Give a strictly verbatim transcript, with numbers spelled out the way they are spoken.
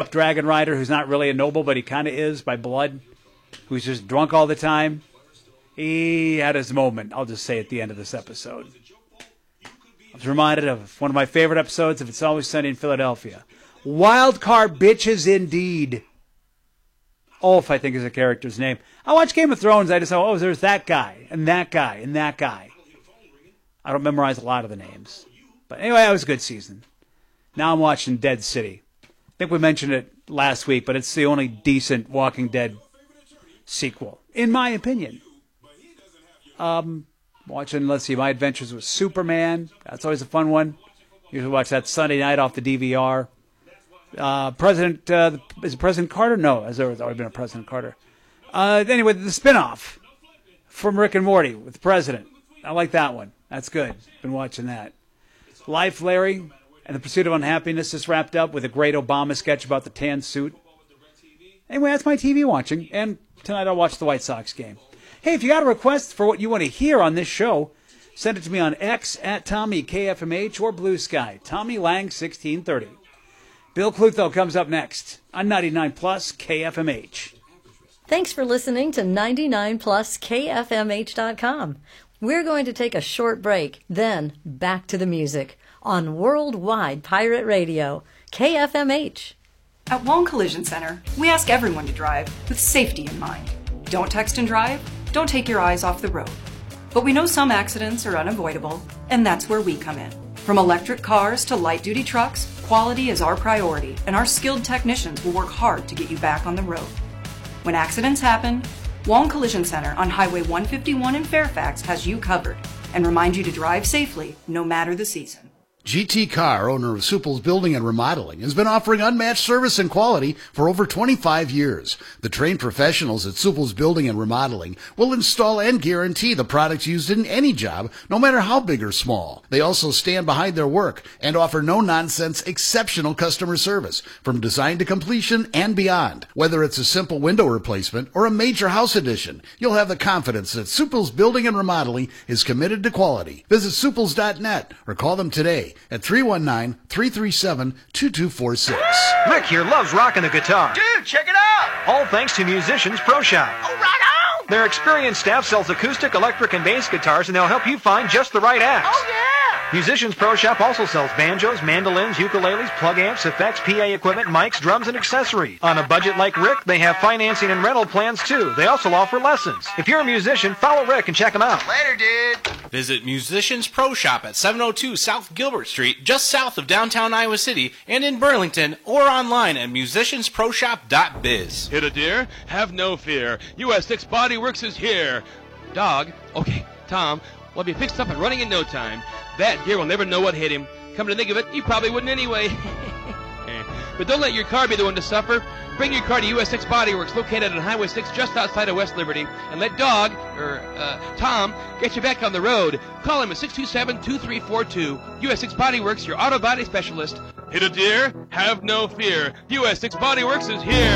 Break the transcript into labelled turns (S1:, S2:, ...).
S1: up dragon rider who's not really a noble, but he kind of is by blood, who's just drunk all the time. He had his moment, I'll just say at the end of this episode. I was reminded of one of my favorite episodes of It's Always Sunny in Philadelphia. Wild card bitches indeed. Ulf, I think, is a character's name. I watch Game of Thrones. I just know, oh, there's that guy, and that guy, and that guy. I don't memorize a lot of the names. But anyway, that was a good season. Now I'm watching Dead City. I think we mentioned it last week, but it's the only decent Walking Dead sequel, in my opinion. Um, watching, let's see, My Adventures with Superman. That's always a fun one. Usually watch that Sunday night off the D V R. Uh, President, uh, is it President Carter? No, has there already been a President Carter. Uh, anyway, the spinoff from Rick and Morty with the President. I like that one. That's good. Been watching that. Life, Larry, and the Pursuit of Unhappiness just wrapped up with a great Obama sketch about the tan suit. Anyway, that's my T V watching, and tonight I'll watch the White Sox game. Hey, if you got a request for what you want to hear on this show, send it to me on X at Tommy K F M H or Blue Sky, Tommy Lang sixteen thirty. Bill Clutho comes up next on ninety-nine plus K F M H.
S2: Thanks for listening to ninety-nine plus K F M H dot com. We're going to take a short break, then back to the music on Worldwide Pirate Radio, K F M H.
S3: At Wong Collision Center, we ask everyone to drive with safety in mind. Don't text and drive, don't take your eyes off the road. But we know some accidents are unavoidable, and that's where we come in. From electric cars to light-duty trucks, quality is our priority, and our skilled technicians will work hard to get you back on the road. When accidents happen, Wong Collision Center on Highway one fifty-one in Fairfax has you covered and reminds you to drive safely no matter the season.
S4: G T Carr, owner of Supple's Building and Remodeling, has been offering unmatched service and quality for over twenty-five years. The trained professionals at Supple's Building and Remodeling will install and guarantee the products used in any job, no matter how big or small. They also stand behind their work and offer no-nonsense, exceptional customer service from design to completion and beyond. Whether it's a simple window replacement or a major house addition, you'll have the confidence that Supple's Building and Remodeling is committed to quality. Visit suples dot net or call them today at three one nine, three three seven, two two four six.
S5: Rick here loves rocking the guitar.
S6: Dude, check it out!
S5: All thanks to Musicians Pro Shop.
S6: Oh, right on!
S5: Their experienced staff sells acoustic, electric, and bass guitars, and they'll help you find just the right axe.
S6: Oh, yeah!
S5: Musicians Pro Shop also sells banjos, mandolins, ukuleles, plug amps, effects, P A equipment, mics, drums, and accessories. On a budget like Rick, they have financing and rental plans, too. They also offer lessons. If you're a musician, follow Rick and check them out.
S6: Later, dude!
S7: Visit Musicians Pro Shop at seven oh two South Gilbert Street, just south of downtown Iowa City, and in Burlington, or online at musicians pro shop dot biz.
S8: Hit a deer? Have no fear. U S six Body Works is here. Dog? Okay, Tom, will be fixed up and running in no time. That deer will never know what hit him. Come to think of it, you probably wouldn't anyway. But don't let your car be the one to suffer. Bring your car to U S six Body Works, located on Highway six just outside of West Liberty, and let Dog, or uh, Tom, get you back on the road. Call him at six two seven, two three four two. U S six Body Works, your auto body specialist. Hit a deer? Have no fear. U S six Body Works is here.